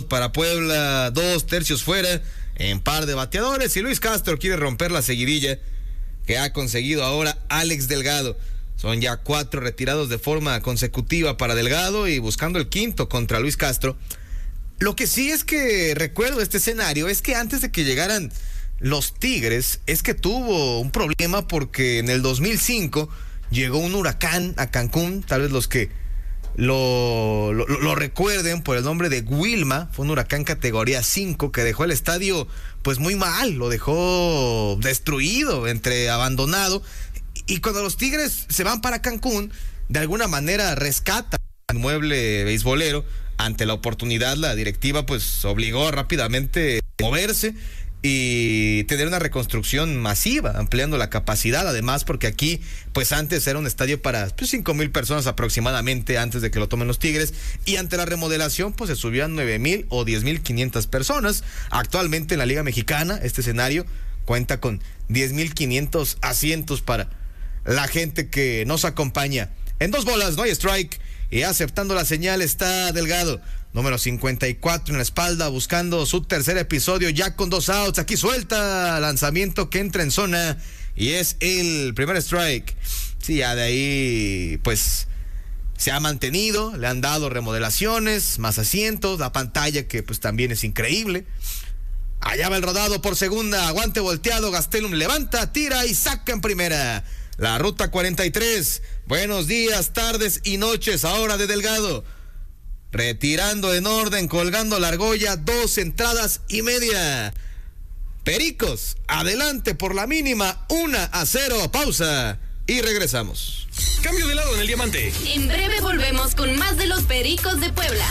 para Puebla, 2 tercios fuera en par de bateadores, y Luis Castro quiere romper la seguidilla que ha conseguido ahora Alex Delgado. Son ya 4 retirados de forma consecutiva para Delgado y buscando el quinto contra Luis Castro. Lo que sí es que recuerdo este escenario, es que antes de que llegaran los Tigres, es que tuvo un problema porque en el 2005 llegó un huracán a Cancún, tal vez los que lo recuerden por el nombre de Wilma. Fue un huracán categoría 5 que dejó el estadio pues muy mal, lo dejó destruido, abandonado, y cuando los Tigres se van para Cancún, de alguna manera rescatan el inmueble beisbolero. Ante la oportunidad, la directiva pues obligó rápidamente a moverse y tener una reconstrucción masiva, ampliando la capacidad, además porque aquí pues antes era un estadio para 5,000 personas aproximadamente antes de que lo tomen los Tigres, y ante la remodelación pues se subían 9,000 o 10,500 personas. Actualmente en la Liga Mexicana este escenario cuenta con 10,500 asientos para la gente que nos acompaña. En 2 bolas, no hay strike, y aceptando la señal está Delgado, número 54 en la espalda, buscando su tercer episodio ya con 2 outs. Aquí suelta lanzamiento que entra en zona y es el primer strike. Sí, ya de ahí pues se ha mantenido, le han dado remodelaciones, más asientos, la pantalla que pues también es increíble. Allá va el rodado por segunda, aguante volteado, Gastelum levanta, tira y saca en primera. La ruta 43, buenos días, tardes y noches ahora de Delgado. Retirando en orden, colgando la argolla, 2 entradas y media. Pericos, adelante por la mínima, 1-0, pausa y regresamos. Cambio de lado en el diamante. En breve volvemos con más de los Pericos de Puebla.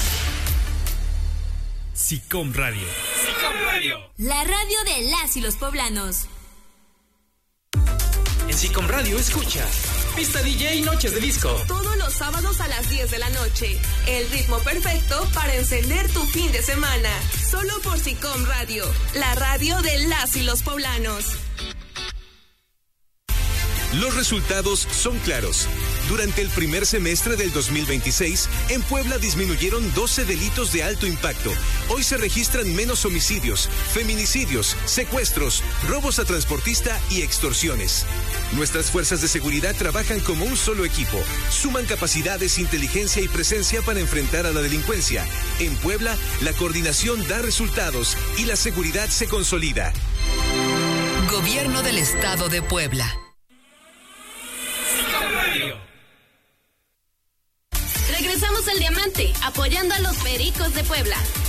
SICOM Radio. SICOM Radio. La radio de las y los poblanos. En SICOM Radio escucha Pista DJ y Noches de Disco. Todos los sábados a las 10 de la noche. El ritmo perfecto para encender tu fin de semana. Solo por SICOM Radio, la radio de las y los poblanos. Los resultados son claros. Durante el primer semestre del 2026, en Puebla disminuyeron 12 delitos de alto impacto. Hoy se registran menos homicidios, feminicidios, secuestros, robos a transportista y extorsiones. Nuestras fuerzas de seguridad trabajan como un solo equipo. Suman capacidades, inteligencia y presencia para enfrentar a la delincuencia. En Puebla, la coordinación da resultados y la seguridad se consolida. Gobierno del Estado de Puebla. Regresamos al diamante, apoyando a los Pericos de Puebla.